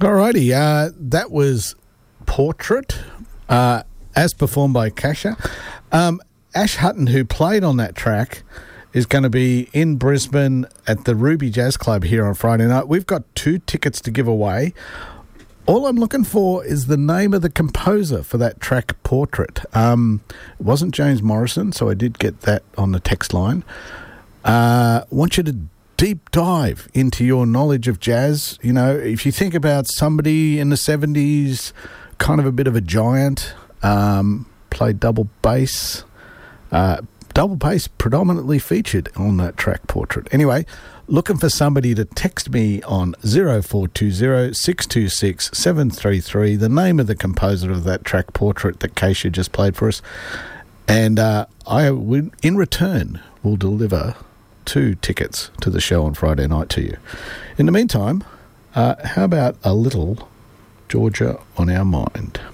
Alrighty, that was Portrait, as performed by Kasha. Ash Hutton, who played on that track, is going to be in Brisbane at the Ruby Jazz Club here on Friday night. We've got 2 tickets to give away. All I'm looking for is the name of the composer for that track, Portrait. It wasn't James Morrison, so I did get that on the text line. Want you to deep dive into your knowledge of jazz. You know, if you think about somebody in the 70s, kind of a bit of a giant, played double bass. Double bass predominantly featured on that track, Portrait. Anyway, looking for somebody to text me on 0420 626 733, the name of the composer of that track, Portrait, that Keisha just played for us. And in return, will deliver 2 tickets to the show on Friday night to you. In the meantime, how about a little Georgia on our mind?